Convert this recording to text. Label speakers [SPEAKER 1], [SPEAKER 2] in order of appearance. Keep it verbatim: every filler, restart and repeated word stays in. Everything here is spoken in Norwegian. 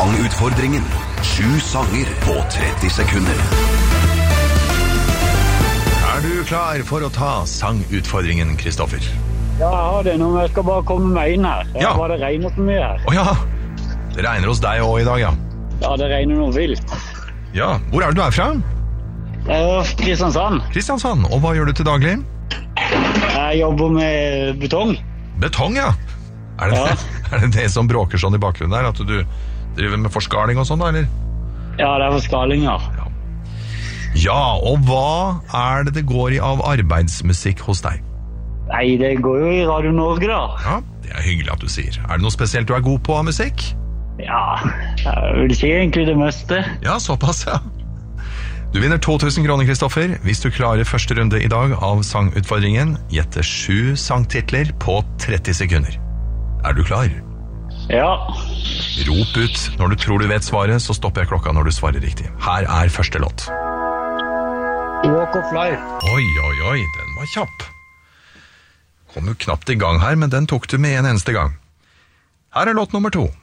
[SPEAKER 1] Sangutfordringen. Sju sanger på tretti sekunder.
[SPEAKER 2] Er du klar for å ta sangutfordringen, Kristoffer?
[SPEAKER 3] Ja, jeg har det nå, men jeg skal bare komme meg inn her. Jeg
[SPEAKER 2] Ja.
[SPEAKER 3] har bare det regnet så mye her.
[SPEAKER 2] Å ja, det regner hos deg også i dag, ja.
[SPEAKER 3] Ja, det regner noe vilt.
[SPEAKER 2] Ja, hvor er det du er fra?
[SPEAKER 3] Jeg er fra Kristiansand.
[SPEAKER 2] Kristiansand, og hva gjør du til daglig?
[SPEAKER 3] Jeg jobber med betong.
[SPEAKER 2] Betong, ja. Er det,
[SPEAKER 3] Ja.
[SPEAKER 2] er det det som bråker sånn i bakgrunnen der, at du driver med forskaling og sånn da, eller?
[SPEAKER 3] Ja, det er for skalinger.
[SPEAKER 2] Ja, og hva er det det går i av arbeidsmusikk hos deg?
[SPEAKER 3] Nei, det går jo i Radio Norge da.
[SPEAKER 2] Ja, det er hyggelig at du sier. Er det noe spesielt du er god på av musikk?
[SPEAKER 3] Ja, jeg vil si egentlig det meste.
[SPEAKER 2] Ja, såpass, ja. Du vinner to tusen kroner, Kristoffer, hvis du klarer første runde i dag av sangutfordringen. Gjette sju sangtitler på tretti sekunder. Er du klar?
[SPEAKER 3] Ja.
[SPEAKER 2] Rop ut når du tror du vet svaret, så stopper jeg klokka når du svarer riktig. Her er første låt.
[SPEAKER 3] Walk of Life.
[SPEAKER 2] Oi, oi, oi, den var kjapp. Kom jo knapt i gang her, men den tok du med en eneste gang. Her er låt nummer to.